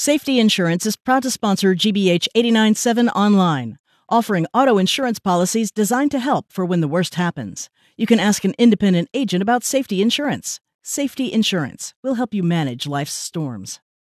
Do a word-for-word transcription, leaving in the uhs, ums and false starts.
Safety Insurance is proud to sponsor G B H eighty-nine point seven Online, offering auto insurance policies designed to help for when the worst happens. You can ask an independent agent about safety insurance. Safety Insurance will help you manage life's storms.